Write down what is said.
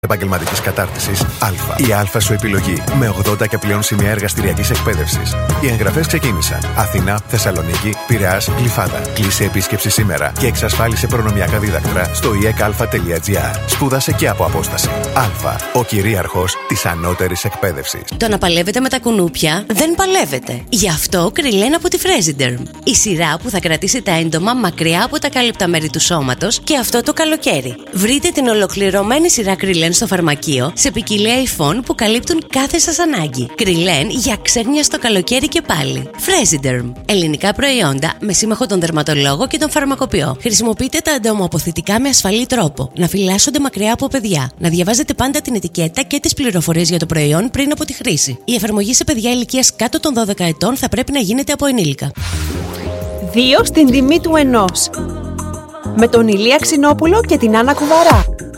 επαγγελματικής κατάρτισης Α. Η Α σου επιλογή με 80 και πλέον σημεία εργαστηριακής εκπαίδευσης. Οι εγγραφές ξεκίνησαν. Αθηνά, Θεσσαλονίκη, Πειραιάς, Γλυφάδα. Κλείσε επίσκεψη σήμερα και εξασφάλισε προνομιακά δίδακτρα στο iekalfa.gr. Σπούδασε και από απόσταση. Α. Ο κυρίαρχος της ανώτερης εκπαίδευσης. Το να παλεύετε με τα κουνούπια δεν παλεύετε. Γι' αυτό Κριλέν από τη Fresiderm. Η σειρά που θα κρατήσει τα έντομα μακριά από τα κάλυπτα μέρη του σώματος και αυτό το καλοκαίρι. Βρείτε την ολοκληρωμένη σειρά Κριλέν στο φαρμακείο σε ποικιλία υφών που καλύπτουν κάθε σας ανάγκη. Κριλέν για ξέγνια στο καλοκαίρι και πάλι. Fresiderm. Ελληνικά προϊόντα με σύμμαχο τον δερματολόγο και τον φαρμακοποιό. Χρησιμοποιείτε τα εντομοαποθητικά με ασφαλή τρόπο. Να φυλάσσονται μακριά από παιδιά. Να διαβάζετε πάντα την ετικέτα και τις πληροφορίες για το προϊόν πριν από τη χρήση. Η εφαρμογή σε παιδιά ηλικίας κάτω των 12 ετών θα πρέπει να γίνεται από ενήλικα. 2 στην τιμή του 1. Με τον Ηλία Ξινόπουλο και την Άννα Κουβαρά.